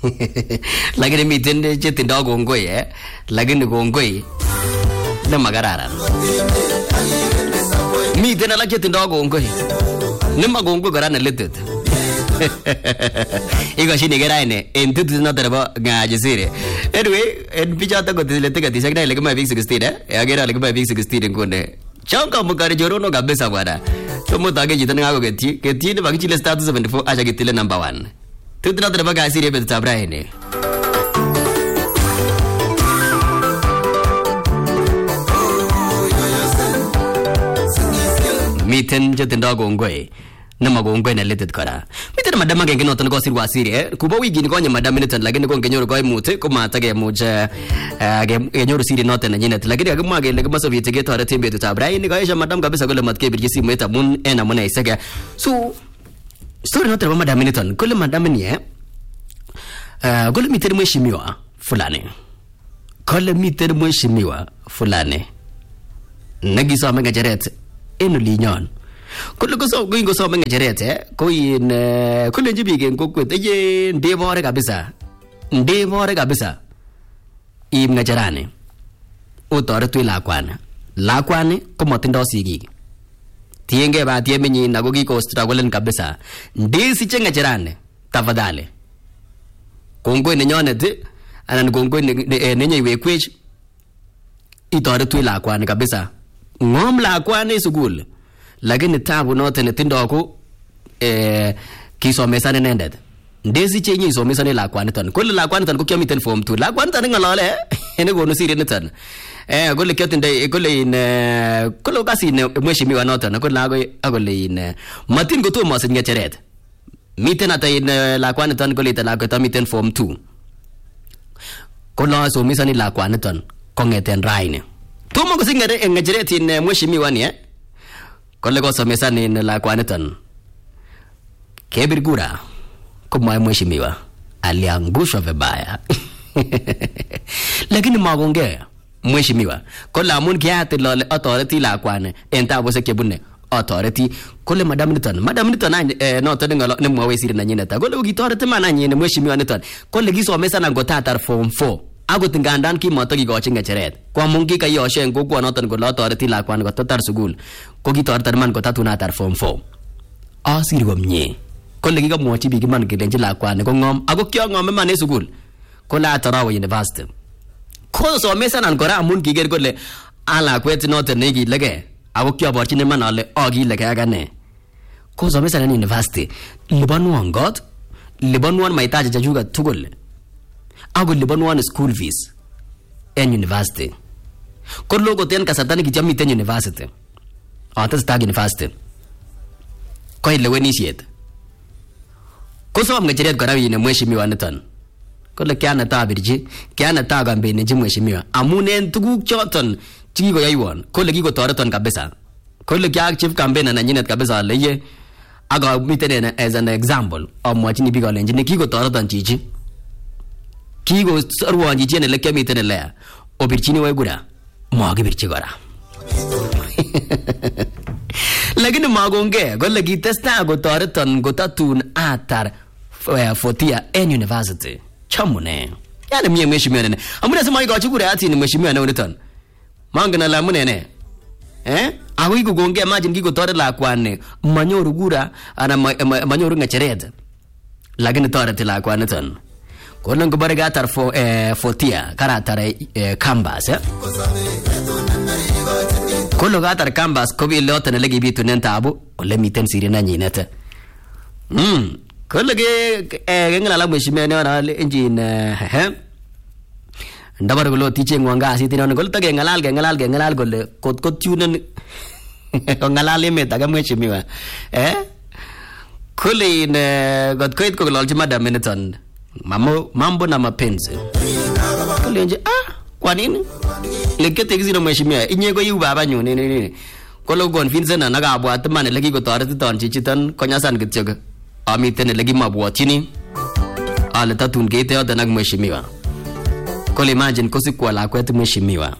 Lakini miten chetindo kongoi lakini kongoi nemakararan. Miten alak chetindo kongoi nema kongoi kora neletet. Ikashini keraine en tutu noto nebo ngajisire. Anyway, en bichata kotile tiketishek na ile kama big 16 agera ile kama big 16 ngone. Chonka mukari jorono kabisa bwana. Somo tage jitana ngako keti ne bakichile status 74 acha kitile number 1. Tutu noto nebo ngajisire betu tabraine. Miten chetindo kongoi nama kongoi neletet kora. Miten madam agenge noton ko sirwa siri kuba wiki ni konye madam niton lakini ko ngenyoru koimut komatakemuje kenyoru siri noton nenyinet lakini kakimwa kele kimasobit ketoreten betutab raini kaesha madam kabisa kole matkebirchi simoit amun en amune iseke. So story noton nebo madam niton kole madam ni kole miten mheshimiwa fulani. Kole miten mheshimiwa fulani negisome ngecheret en olinyon. Kole kosome ngecheret koin kolenji biik en kokwet eye ndebore kabisa iib ngecherani otoretu lakwani komotindo sigik tienge batiemenyin ako kikostragolen kabisa ndesiche ngecherani tafadhali kongoi nenyonet anan kongoi nenyeiwekwech itoretu lakwani kabisa ngom lakwani sukul. Lakini tabu noton netindo ko kisomesan inendet. Ndesi chenye isomesane lakwaniton. Kole lakwaniton ko kiamiten form 2. Lakwaniton ngolole ene konu siri niton. Kole kiatinde kole kasi mheshimiwa noton kole akole matin kotomo sin ngecheret. Miten ata lakwaniton kole lakwet miten form 2. Kole somesani lakwaniton kongeten raini. Tomo kosingere ngecheret mheshimiwa ni kole kosomesan in lakwaniton kebir kura komwae mheshimiwa aliangushwa vibaya. Lakini makongea mheshimiwa kole amun kiati lole atoreti lakwani en tabushek chebune atoreti. Kole madam niton noton nemwae siri nanyinet kole kitoreti mananyin mheshimiwa niton kole kisomesan angotatar form 4 akot ngandan kimatokikochi ngecheret kwamun kikayoshe en kokwonoton kole atoreti lakwani kotatar sukul ko kitoretan man kotatun atar form 4 asir komie. Kole kikamwochi biik iman kelenji lakwani ko ngom ako kiangom iman en sukul kole atarawe university ko somesanan kora amun kiker kole alakwet noton nekilege ako kiaborchin iman ale akilege akane ko somesanan university libanwan got libanwan mahitaji chachuket tugul ako libanwan school fees en university. Ko logo ten kasarta nekichomiten university atestai university ko ilewenisiet kosom ngecheret kora yine mheshimiwa niton kole kianata birchi kianata kampeniji mheshimiwa amun en tuguk choton chikikoyoiwon kole kikotoreton kabisa kole kiak chief campaign nanyinet kabisa ale ye aka miten as an example amwachini biik alenjini kikotoreton chichi kikosorwon chichi en ele kiamiten ele obirchini waikura makibirchi kora. Lakini makonge kole kitestai kotoreton kotatun atar 4th year en university chamune yani mie mheshimiwa nene amune sema ikochi kura atini mheshimiwa ne uniton mangen ala amune ne ako ikokonge imagine kikotoret lakwani manyoru kura ana manyoru ngecheret lakini toreti lakwaniton kole ngobare gatar 4th year karatar campus kolo gatar campus ko biloten ele kibitunen tabu ole miten siri nanyinet kole ngala mheshimiwa ne ana enjin ndabar kolo tiche ngwanga sitin kole tage ngalal kole kot tunen ko ngalal emet aga mheshimiwa kole got koit ko lolchi madam niton mambo na mapenzi kole nje kwa nini lekete kizino mheshimiwa inye ko yu baba nyu nini kolo convince na nakabwat man ele kikotoretiton chichiton konyasan kityo amiten ele kimabwatini ale tatun keite yoton ak mheshimiwa kole imagine kosikwa lakwet mheshimiwa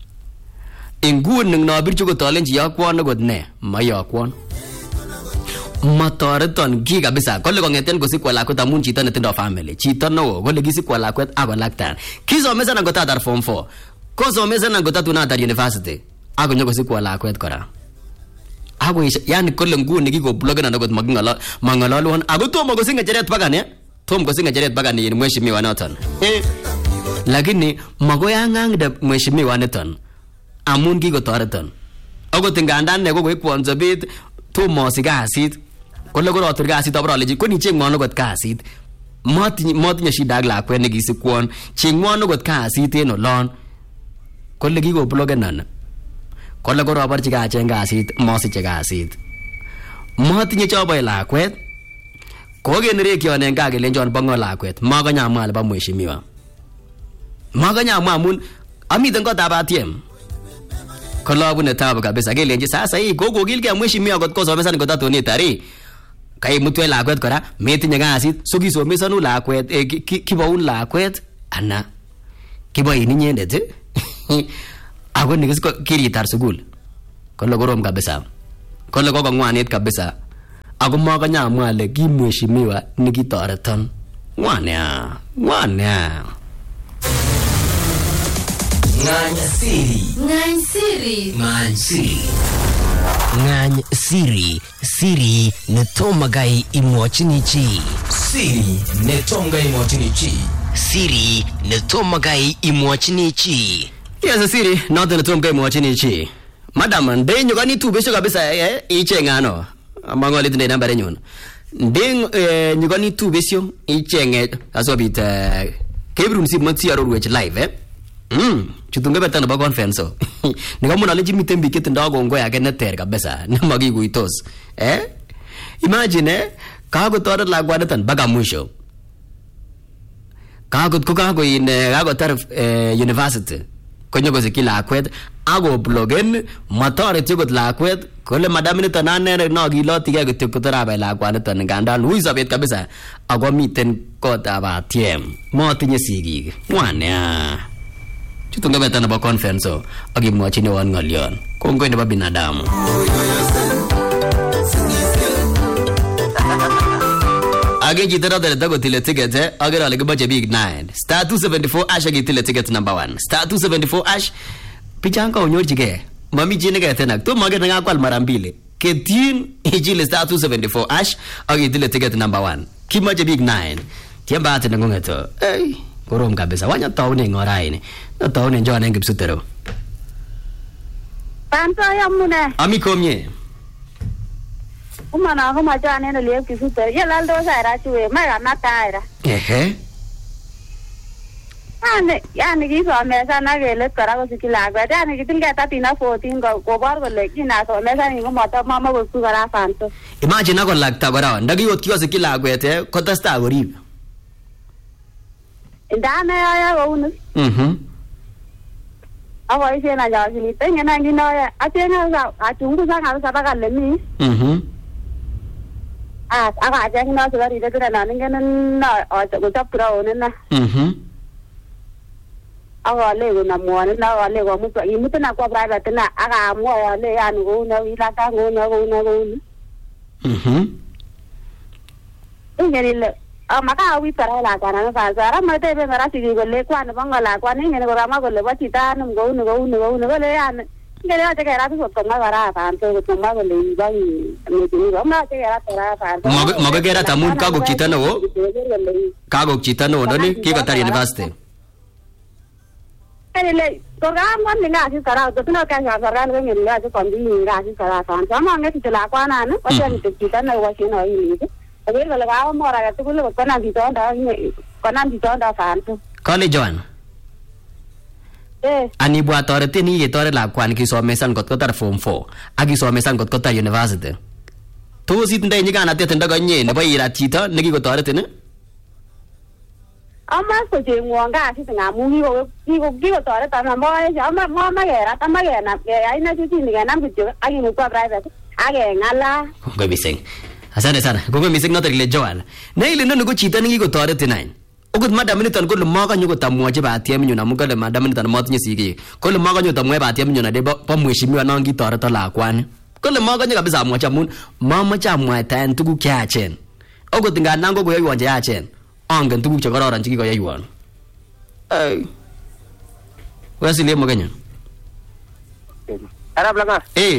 inguni nabirchu kotolenji yakwon akot ne mayakwon Matoreton ki kabisa. Kole kongeten kosikwa lakwet amun chito netindo family. Chito neo kole kisikwa lakwet ako laktan. Kisomesana ngotatar form 4. Kosomesana ngotatun atar university. Ako nyoko sikwa lakwet kora. Ako yani kole nguni kikoblogen anakot mangalalwan. Ako tomo kosinga cheret bagan ya. Tomo kosinga cheret bagan ni mheshimiwa noton. Lakini makoi ang'ang'de mheshimiwa niton amun kikotoreton. Akot ngandan ne kokoikwon sobet tomo osich kasit. Kole korotur kasit abralechi koni cheng'won okot kasit. Matinye shida ak lakwet nekisikwon. Cheng'won okot kasit en olon. Kole kikoblogenan. Kole koroborchi kacheng kasit mosiche kasit. Matinye choboy lakwet. Kokenerekyon en kaa kelenjon bongo lakwet. Makanyamwa alipa mheshimiwa. Makanyamwa amun amiten kotab ATM. Kole abune tabu kabisa kelenji sasa hii kokokilgei mheshimiwa kot kosomesan kotatun itari. Kaimutwe lakwet kora metinye kasit so kisomesanu lakwet kibaun lakwet ana kibain inyendet ako nikisiko kiritar sukul. Kole korom kabisa. Kole kokongwanit kabisa. Ako makanyamwa ale ki mheshimiwa nikitoreton. Ngwania. Ngany siri. Siri netomagai imwochini chi. Siri netomagai imwochini chi. Yes, siri noto netomagai imwochini chi. Madam, nde nyogani tubesho kabisa ichengano. Mangolit nde nambare nyun. Nde nyogani tubesho ichenge asobit kebrun si motsi arorwech live chutunge betano ba conference so. Nikamuna aleji mitembi kitindo gongo yake neter kabisa nemakikuitos. Imagine kakotoret lakwaniton baka mwisho. Kakotar university. Konyoko siki lakwet ako blogen matoret yokot lakwet kole madam niton anene nokilotige kityo kotorabay lakwaniton ngandan ui sobet kabisa ako miten kotab ATM. Motinye sigik. Mwania. Chutunge beta nebo conference so akimwochini wan ng'olyon. Kongoi nebo binadamu. Age chito noto netokotile ticket agere ale kiboche big 9 star 274 ash akitile ticket number 1 star 274 ash pichanga onyorchige mami chi neketenak to mager ngakwal mara mbili ketyin ichile star 274 ash akitile ticket number 1 kiboche big 9 tiemba ate nengongeto korom kabisa wanya taune ngoraini na taune njone ngipsutero Panto yamune ami komye umana kama jana neno liye kisutero yelaldo saira chuwe mara mataira yani kisomesa na kele kora kosiki lakwet yani kitilgeta tina 14 kobor kole kinasomesa ni komoto mama kosu kora Panto. Imagine ako lakta kora ndakiot kiyosiki lakwet kotesta korib ndana ya kouni ako ise na jawili tenye na ngino ya atenga achunguza kabisa baka lemi aka jeng na so ri de na ngene na o tap kraone na ako le na mo na wale ko mutu na kwa private na aka mo wale yani ko na ila ka ngo na ngene maka wi para la kana na sara mate be ngara sigi golle kwa na bangala kwa ni ngene gora ma golle bachita num go le yan ngene ate kera tu ko ma gara Panto ko ma golle ba ni ma ate kera tara Panto mo kera tamun ka go kitano wo ka go kitano ndoni ki Qatar University ele programa ni ngasi sara to tuna ka sara ngo ngene ate kombi ngasi sara Panto ma ngeti la kwa na no kwa ni kitano wa shino hili Agar kalau kau mau rakyat tu kalau kau nanti tonda Panto. Kali Joan. Ani buat toret ni ye toret lakwan kisomesan kot kotar form 4. Agi somesan kot kotar university. Tu sit ndai nyika na tete ndaga nye nebo ira chito neki ko toret ni. Ama ko je mwanga si tanga mungi ko toret ta mo ya ma gera ta ma gena ya ina tu ni gena mbijo agi mu kwa private. Age ngala. Ko biseng. Asante sana. Kongo mising noto ile Joan. Na ile ndio ko chita ningi ko toreti nine. Okot madam nitan ko lumaka nyuko tamwaje ba ATM nyuna mukale madam nitan motinye sigi. Ko lumaka nyuko tamwaje ba ATM nyuna de pa mheshimiwa nangi toreta la kwani. Kole makonye kabisa amwachi amun mamache amwaitaen tuguk cheyachen. Okot ngandan kokoyoiwon cheyachen, angen tuguk chekororon chekikoyoiwon. Wesley Mokenya. Arab Langa.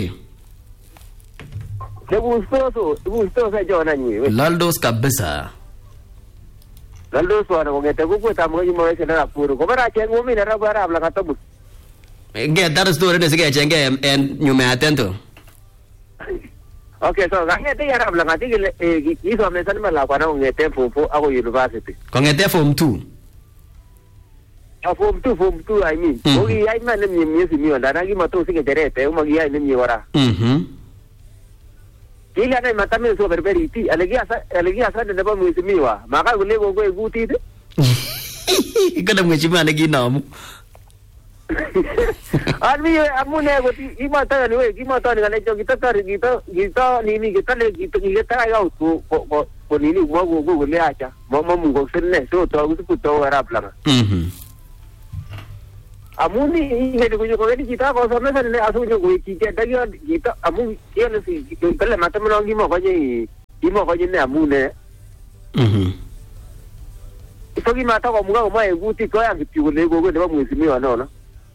Degustoso jona nyi. Laldos kabisa. Laldos wana ngete kukuta mwenye mwese na puru. Komara chengu mimi na Arab Langa tabu. Get that story ne sige chenge en nyume atento. Okay, so ngete Arab Langa tigile iso mesani mala kwa na ngete fofo ako university. Kongete form 2. Form 2 I mean. Ogi ai man ni miezi mio ndana gi mato sige terete umagi ai ni wara. Kila na matame so berberiti alegia sa de ba miezi miwa. Maka gule go guti de. Kada mheshimiwa anaginamo. Armi amune goti imata ni we imata ni ngale kita nini kita le kita ga ko nini go le acha mo go senne so to to Arab Langa. Amuni ingene ko ni kita ko so mesa ne asu jo ko kita kita amu kiene si kele matamno ngimo ko ni ne amune. Ito gi mata ko mga mo eguti ko ya kitu le go ne ba mwezi miwa no.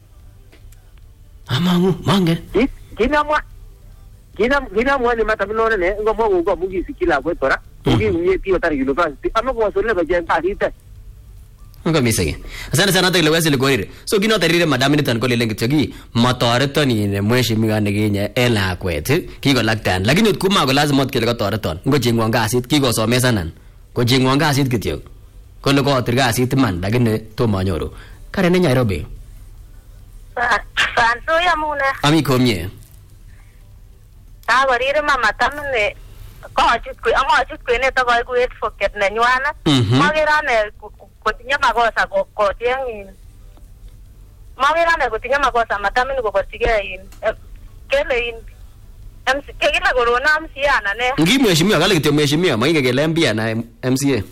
Amangu mange. Kina mwa ni matamno ne ngomo go mugi sikila ko tora. Mugi ni ti otari university. Ama ko so le ba jen ka dite. Ngo misege. Asante sana tele Wesley Korir. So kino tarire madam ni tan ko lele ngityogi motoreton ni mheshimiwa negenye ela kwet kiko laktan. Lakini kuma ko lazima kele ko toreton. Ngo jingwan kasit kiko somesanan. Ko jingwan kasit kityo. Kole ko otir kasit man lakini tomo nyoru. Kare ne Nairobi. Sanso ya mune. Ami komye. Ta warire mama tamne ko achut ko ne to ko kuet foket ne nywana. Magira ne kotinya makosa ko tiengin. Magira ne kotinya makosa matamini ko kotigein. Kelein. Kegila corona msiana ne. Ngi mheshimiwa kale kityo mheshimiwa mainge kele mbia na MCA.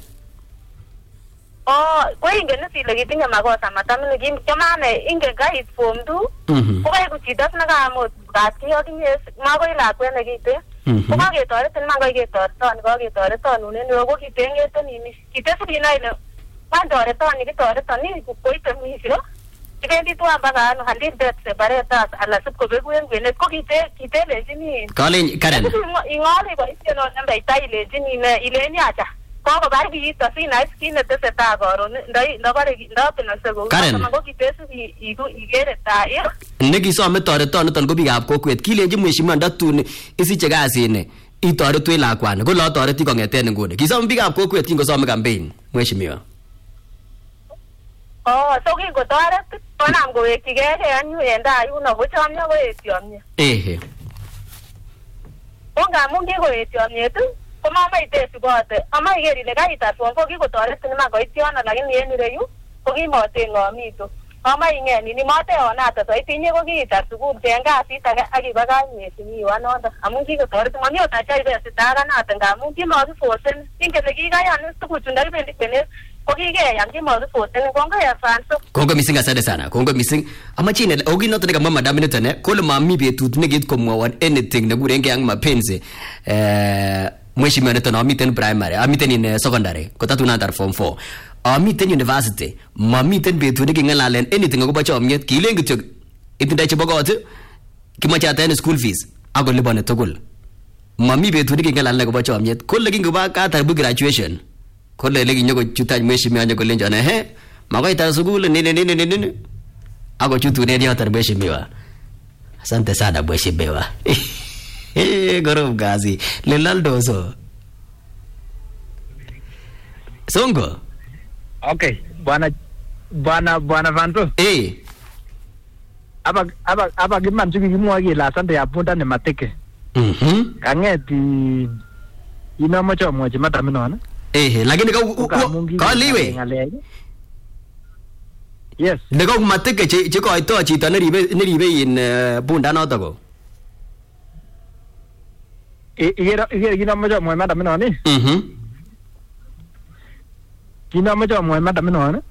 Ko ingene sile kitinya makosa matamini kim chamane inge guide form 2. Ko kai kuchitas na kamo gatki yokinye magoi lakwe ne kite. Ko kaketoretin man kaketoreton unen ko kitengeten nini. Kitesu kinaile mandoreton nikitoreton koite misiro. Tikendi tu ambaka ano handin death separatas ala sub ko beguen gwenet ko kitelejini. Kalen Karen. Ingole ko iseno namba itailejini ne ileni acha. Ko bar bi to sina skine te seta goro ndabare ndapena sego. Karen. Ko kitesu igere ta yo. Neki some toreton niton ko biikab kokwet kilenji mheshimiwa ndatun isiche kasini itoretu lakwan ko lo toreti kongeten nguni. Kisom biikab kokwet kingosome campaign mheshimiwa. So kingotoret konam kowekchigei anyu en tai yuno kochomyo koetyomye. Ko ngamun kikoetyomyet komama itesibote ama iker ile kaitar form 4 kikotoretin iman koit yono lakini en ireyu ko kimoteng'omitu. Ama ing'en ini mateonate soiti inye ko kiitar sukul en kasit age ak ibakach mheshimiwa nondo amun kikotoretin mami ot achai besitakanate ngamun kimakiforsen ingen kikayan tuguchu ndakibendi kwenet ko kikeyam kimakiforsen kongoi Franso. Kongo mising asante sana. Kongo mising. Amachine oginoto ne kama madam nito ne kole mami betut nekit komwawon anything nekurenge ak mapenzi mheshimiwa nito na amiten primary amiten in secondary kotatun atar form 4 amiten university mamiten betut neking'alalen anything akobo chomyet kilen kityo itindoi chebo kot kimoche ataen school fees ako liponi tugul mami betut neking'alalen akobo chomyet kole kingoba katar bu graduation kole lekinyokochutany mheshimiwa nyokolenjon makoi tar sukul nini ako chutunen yoton mheshimiwa. Asante sana mheshimiwa. Korom kazi Lelaldoso Songo. Okay, bwana Vanto. Aba kiman chukikimwa kele asante ya punda ne mateke. Kangeti inamoche amwochi madam ino. Lakini ka liwe. Yes. Ndeko mateke che koito chito neribe in punda noto ko. Igere kinamoche amwochi madam ino ni. Kinamoche amwochi madam ino ni.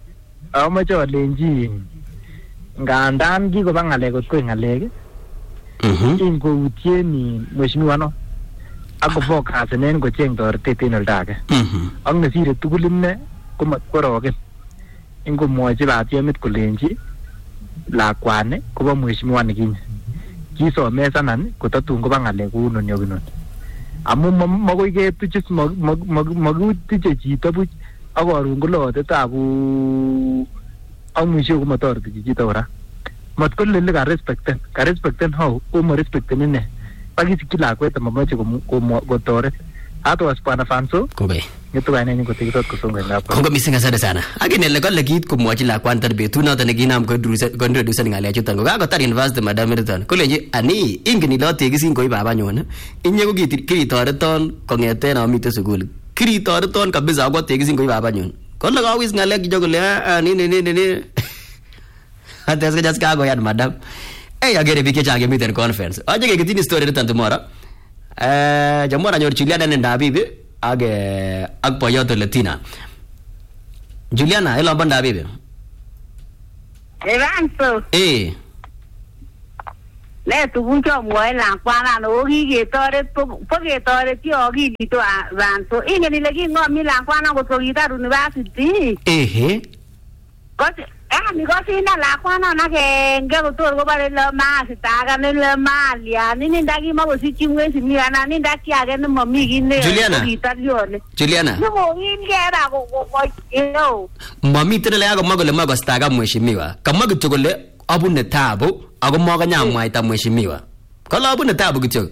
Amoche alenji ngandan kikoba ng'alek kot koik ng'alek ingoutien ni mheshimiwa no ako focus nen ko cheng toretet en olda age ak nesire tugul inne komatkorogen ingomwochi batiemit kolenji lakwane kobo mheshimiwa nikinye kisomesanan kotatun koba ng'alek kou noni ak inoni amu magoi ketuche magutiche chito buch ak koron kolote tabu ak mwisho komatoreti chito kora matkolele ka respecten how ko respecten ine pakisikyi lakwet amamache kotoret atos bwana Fanso kobe ngetu kainenyin kotekitot kosonga ngap kongo mising asante sana akinele kole kit komwochi lakwan tar betut noto nekinam kontroducen ng'alechuton ko kakotar university madam Meriton kolenji ani ingen ile atekisin koi babanyun inye ko kiritoreton kong'eten amite sukul kiritoreton kabisa ako atekisin koi babanyun kole kawis ng'alek kicho kole nini ates ko just kakoyan madam agere biik chechang chemiten conference ache keketini story niton tomorrow jamora nyor Juliana Ndabibi ak boyot Letina Juliana elo banda Ndabibi Evanso le tugun chomwoe lakwara no kiketoret poketoret yokilito Evanso ingen ile king'omi lakwana kotokitar university Nikosina lakwana nakenge kotor kobare le masitaga ne le malia nini ndaki makosiki mwezi miana nini ndaki age ne mami kine Juliana Nuko ingera yo mami tele yako magole magostaga mheshimiwa kama kityo kole abune tabu ako makanyamwaita mheshimiwa kala abune tabu kityo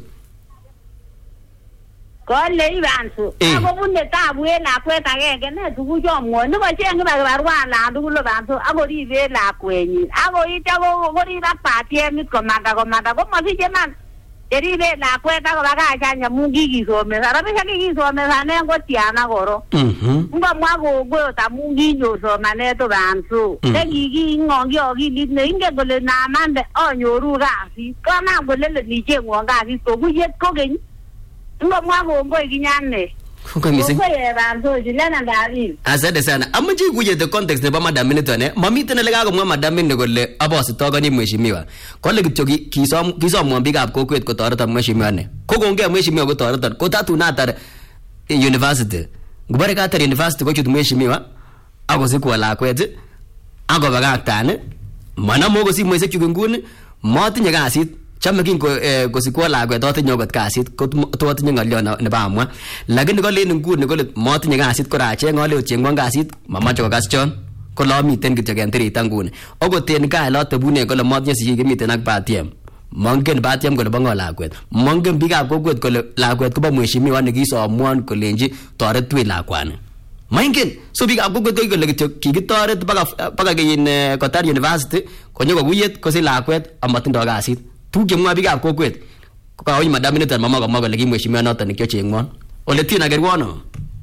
Kole Ivanso ako bunne tabu lakwet agenge ne tugu chomwoe niko chenge barwan la tugulo Ivanso ako ribe lakwenyin ako ite ko riba patiemit komanda komasiche man ribe lakwet ako bakachanya mungi kisomesa rabisha kikisomesa ne ngotiana koro ngomwa kongoi tamungi nyo somanet Ivanso nekiki ngongi akilit ne ingen kole namande anyoru kasit konam kole nichengwon kasit kokuyet kokeny ngomwa kongoi kinyane Kongoi mising. Kongoi Juliana Ndabibi. Asante sana. Amache kuje the context nebo madam Meriton mamiten ele kakomwa madam Meriton kole abositogoni mheshimiwa. Kole kityo kisom biikab kokwet kotoreton mheshimiwa ne. Kokongea mheshimiwa kotoreton kotatun atar university. Ngobare katar university kochut mheshimiwa akosikwo lakwet akobakaktan manamo kosimwesek chu nguni matinye kasit chame kingo kosikwo lakwet atinye okot kasit ko atinye ng'olyo nebo amwa lakini kolen nguni kole matinye kasit koracheng ole ochengwon kasit mamache kokas chon kole amiten kityo kentirita nguni okot en kaa ele atebune kole matinye sigik kimiten ak batiem mongen batiem kole bo ng'o lakwet mongen biikab kokwet kole lakwet kobo mheshimiwa nekisomwon kolenji toretwech lakwani maingen so biikab kokwet ko kole kityo kikitoret baka keyin kotar university konyo kokuyet kosich lakwet amatindoi kasit tuguk chemwa biikab kokwet kokaoy madam Meriton mama komwa kole kimheshimiwa noton nekiochengwon ole tina kerwono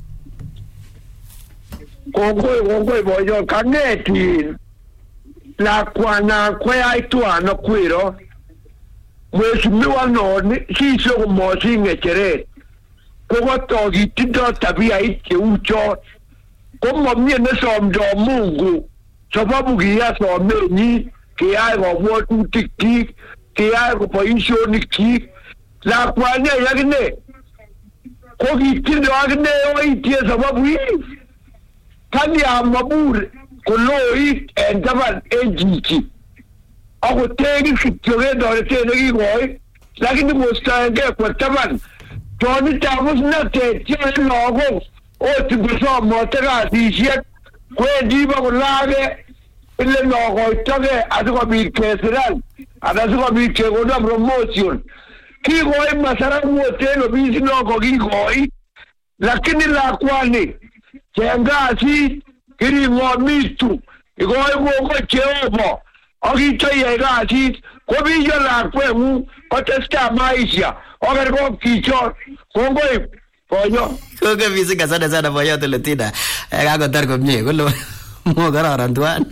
kongoi boyo kangetin lakwana kwai tuana kwiro mheshimiwa no siso komosi ngecheret kokotoki tindo tabia icheucho komomie nesomdo Mungu sababu kiyasomenyi kiyai kobwotutik kiyai boisionik lakwani yakine kokitindo akine oitie sababu hii kani amabur koloit en taban en chichi ako tegi kityo ketoreten nekikoi lakini kostoenge kwa taban tonitab musnatet cheyoe lagok oti kosomote kasisiek kwendi bakolage ile nokoitoge asikobit kesiran anan sikobit kekonon promotion kikoi masaramuot en ofisit noko kikoi lakini lakwani cheng kasit kiring'omitu ikoi koko Jehova akitoiyai kasit kobiyo lakweng'ung kotestai maisha okerkok chichon kongoi boyo kongoi mising asante sana boyot Letina kakotar komie kolo mokororon tuan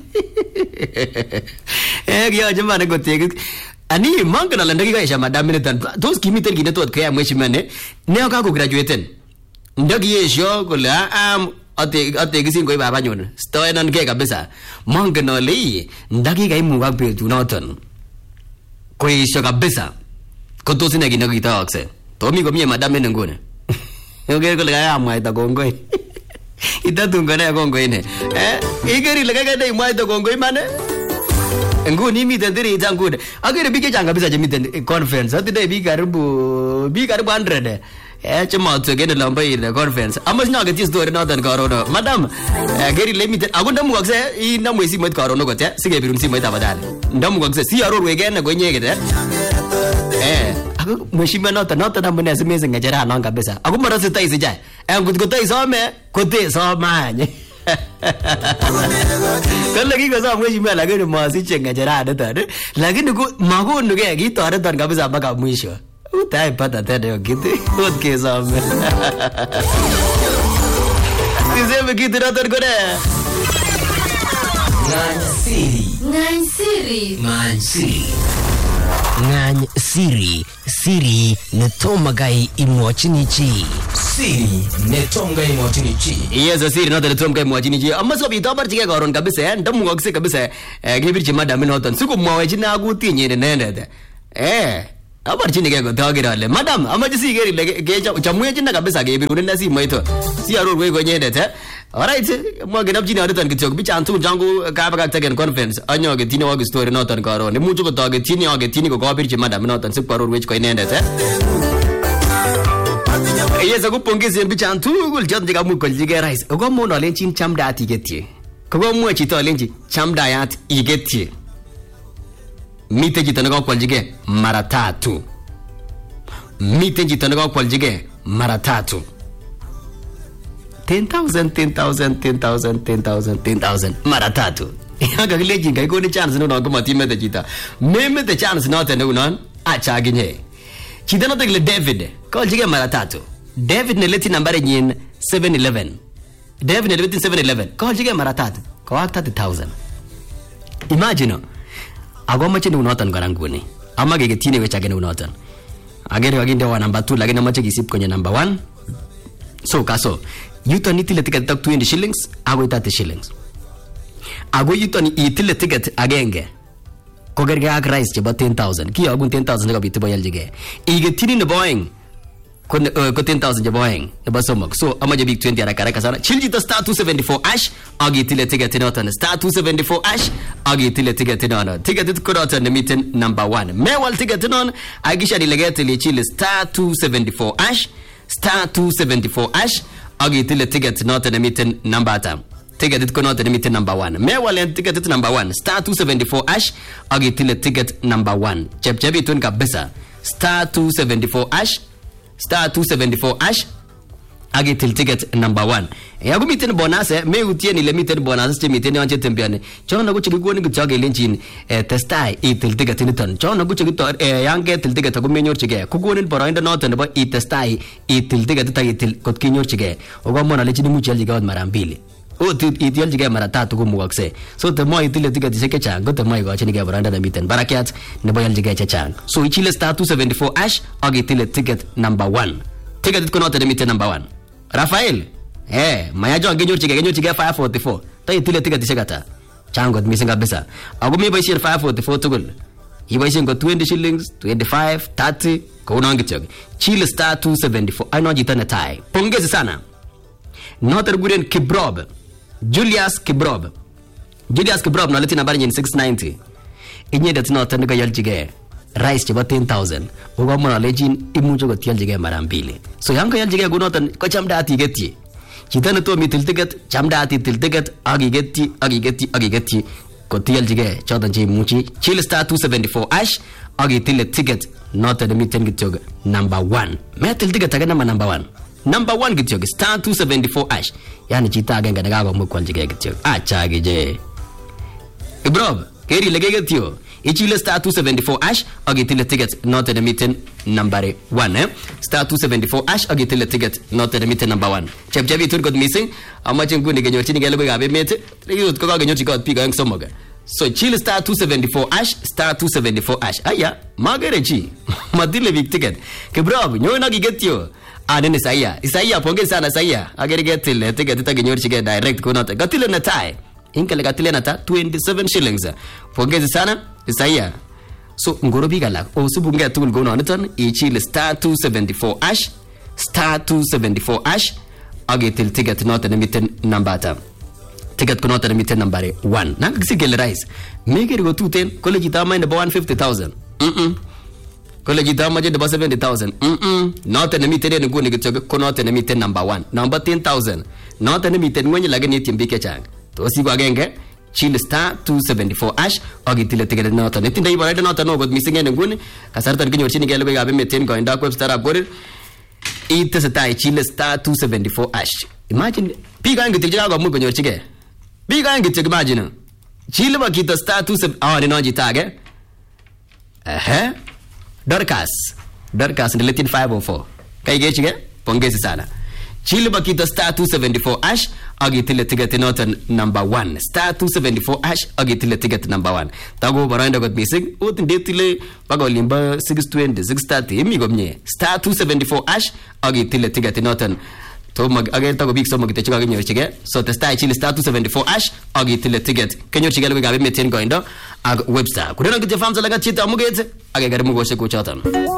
kiyoche man kotekis ani mongen ale ndakikaesha madam Meriton tos kimiten kit netot koyai mheshimiwa ne kakograduaten ndakiyesho kole atekisin koi babanyun stoenon ke kabisa mongen ale ndakikaimukak betunoton koesho kabisa Kotos ine kit nekitookse. Tomi komie madam en nguni. Oker kole kakamwaita kongoi. Itatun kone kongoi ne. Iker ile kakende imwaita kongoi iman. Nguni miten tirita nguni. Akere biik chechang kabisa chemiten conference. Atindoi biik karibu 100. Chemotweken olombo ile conference. Amos nyaketyi story noton karono. Madam, keri ile miten ako ndamukokse inamu simoit karono kote sikebirun simoit afadhali. Ndamukokse si arorweken ko inyeket ako mheshimiwa noton amune simese ngejera non kabisa. Ako marase tai sijai. Ngut ko tai some kote somanye. Kale kikosom mheshimiwa lakini masiche ngejera niton. Lakini makonuke kitoreton kabisa mpaka mwisho. Utai pata tena yo kitu. Utke some. Siseme kitu noton kone. Ngany siri netomagai imwachini chi. Siri netomagai imwachini chi. Yes, siri noton netomagai imwachini chi. Amaso bitobarchige karon kabisa ndamukokse kabisa kebirchi madam noton sikomwawechini akutinyi inendet. Abarchinige kotoker ale madam amache siker ile kechamwechine kabisa kebirunen simoit si arorwech konyendet. Alright, mwakenapchini ariton kityo bichan tugul changu kabakaktaken conference anyoketini wak story noton karon. Imuche kotoketini aketini kokabirchi madam noton sikwarorwech ko inendet. Yes, akupongezi bichan tugul choton chekamuch koljige rais. Kokomwon alenjin chamdayat iketyi. Kokomwa chito alenji chamdayat iketyi. Miten chito nekakwaljige mara 3. Miten chito nekakwaljige mara 3. 10,000 mara 3. Yakakilenjin kaikoni chance nunon komatimete chito. Memete chance noton neunon achaginye. Chito noton kile David kawaljige mara 3. David neleti nambarinyin 711. David neleti 711 kawaljige mara 3. Kawak 30,000. Imagine. Ako amache neunoton kora nguni. Ama keketyine wechake neunoton. Agere kakinde wa number 2 lakini amache kisip kwenye number 1. So kaso yuton itile ticket tak 20 shillings ako 30 shillings. Ako yuton itile ticket agenge kokerge ak rice chebo 10,000. Kiyogun 10,000 nekabit boyaljige. Iketyini nebo oeng ko 10,000 chebo oeng nebo somok. So amache biik 20 haraka sana. Chil chito star 274 ash akitile ticket noton star 274 ash akitile ticket noton. Ticket ko noton nemiten number 1. Mewal ticket noton akisha dilegate chil star 274 ash star 274 ash akitile ticket noton nemiten number 1. Ticket ko noton nemiten number 1. Mewal ticket number 1 star 274 ash akitile ticket number 1. Chepchepitun kabisa star 274 ash star 274 ash agitil ticket number 1. Yago miten bonus meutien ile miten bonus chemiten yon chetembeani. Chono ko chikikoni kityo kelenjin testai itil ticket niton. Chono ko chikitor yan ketil ticket ako menyorchige. Kokonin boroindo noton nebo itestai itil ticket takitil kot kinyorchige. Okomon alechini much yaljige mara 2. Itiyaljige mara 3 komukokse. So temo itile ticket chechang ko temo ikochinige boroindo nemiten barakiat nebo yaljige chechang. So ichile star 274 ash akitile ticket number 1. Ticket ko noton nemiten number 1. Rafael, mayajo kenyorchige 544. Ta itile ticket chekata. Changot missing kabisa. Ako meboisien 544 tugul. Iboisien ko 20 shillings, 25, 30 ko unon kityo. Chile star 274. Ano jita na tai. Pongezi sana. Noter guren Kibrob. Julius Kibrob naleti nambari nyin 690. Inyedet noton nekayaljige rice chebo 10,000. Ukamon alejin imuche kotiyaljige mara 2. So yan kayaljige kunoton ko chamdayat iketyi. Chito netom itil ticket chamdayat itil ticket akiketyi kotiyaljige choton cheimuchi. Chill star 274 ash akitile ticket noton nemiten kityo number 1. Metil ticket age number 1. Number 1 kityo star 274 ash. Yani chito agenge nekakomuch kwaljige kityo. Achagije. Ibrob, keri legeketyo. Ichile star 274 ash akitile ticket noton nemiten number 1 Star 274 ash akitile ticket noton nemiten number 1. Chepchepitun kot missing amache nguni kenyorchinige logoiwekab emet. Yut ko kakenyorchige biik aeng somok. So chill star 274 ash star 274 ash. Aya, magere chi. Matile big ticket. Kibrob, nyono kiketyo. Nene Isaiah, pongezi sana Isaiah. Agere getile ticket itakenyorchige direct kunote. Gatile natai. Inkale gatile nata 27 shillings. Pongezi sana Isaiah. So ngoro biik alak osubungei tugul kou noniton ichil star 274 hash star 274 hash ak itil ticket noton nemiten namba ata. Ticket ko noton nemiten nambari 1. Nang kisikele rais. Mekeri ko tuten kole chito amache nebo 150,000. Kole chito amache nebo 70,000. Noton nemiten en nguni kityo ko noton nemiten number 1. Number 10,000. Noton nemiten ngweny lakini itiem biik chechang. Tos iku agenge chill star 274 hash ak itile ticket noton. Netindoi boroindo noton oo kot missing en nguni. Kasartan kinyorchinigei logoiwekab emet en koindab website-ab Korir. Itesetai chill star 274 hash. Imagine biik aeng kityo chekakomuch konyorchigei. Biik aeng kityo imagine. Chill ba kito star 274 ni chito age. Dorcas niletin 504. Kaigechige? Pongezi sana. Chill ba kito star 274 hash ak itile ticket noton number 1. Star 274 hash ak itile ticket number 1. Tago boroindo kot missing ot ndetile baka olimbo 620 630 imi komie. Star 274 hash ak itile ticket noton. Tomo ager tago biik somok kityo chekakinyorchigei. So testai chill star 274 hash ak itile ticket. Kenyorchigei logoiwekab emet en koindo ak website. Kureno kityo farm zalaga chito amuget ak eger mugoshek kuchoton.